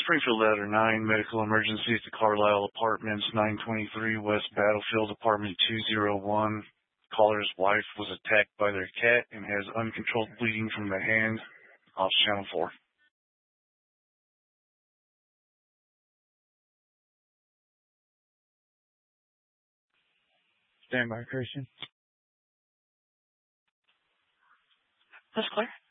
Springfield Ladder 9, medical emergency at the Carlisle Apartments, 923 West Battlefield, Apartment 201. Caller's wife was attacked by their cat and has uncontrolled bleeding from the hand. Off Channel 4. Stand by, Christian. That's clear.